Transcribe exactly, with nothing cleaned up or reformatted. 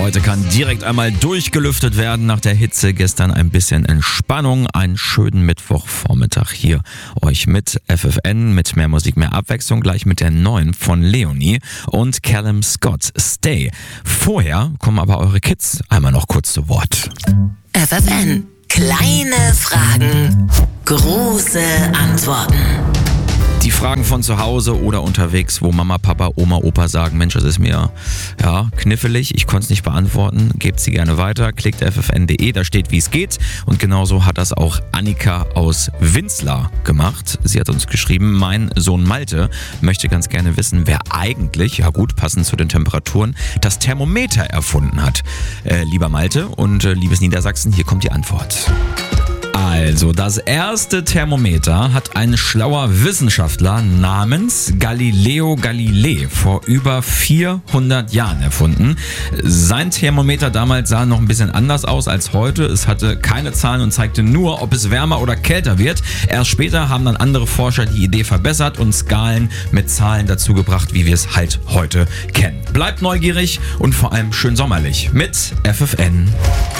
Heute kann direkt einmal durchgelüftet werden nach der Hitze. Gestern ein bisschen Entspannung. Einen schönen Mittwochvormittag hier euch mit F F N, mit mehr Musik, mehr Abwechslung. Gleich mit der neuen von Leonie und Callum Scott, Stay. Vorher kommen aber eure Kids einmal noch kurz zu Wort. F F N. Kleine Fragen, große Antworten. Die Fragen von zu Hause oder unterwegs, wo Mama, Papa, Oma, Opa sagen, Mensch, das ist mir ja knifflig, ich konnte es nicht beantworten, gebt sie gerne weiter, klickt f f n punkt d e, da steht, wie es geht. Und genauso hat das auch Annika aus Winzlar gemacht. Sie hat uns geschrieben, mein Sohn Malte möchte ganz gerne wissen, wer eigentlich, ja gut, passend zu den Temperaturen, das Thermometer erfunden hat. Äh, lieber Malte und äh, liebes Niedersachsen, hier kommt die Antwort. Also, das erste Thermometer hat ein schlauer Wissenschaftler namens Galileo Galilei vor über vierhundert Jahren erfunden. Sein Thermometer damals sah noch ein bisschen anders aus als heute. Es hatte keine Zahlen und zeigte nur, ob es wärmer oder kälter wird. Erst später haben dann andere Forscher die Idee verbessert und Skalen mit Zahlen dazu gebracht, wie wir es halt heute kennen. Bleibt neugierig und vor allem schön sommerlich mit F F N.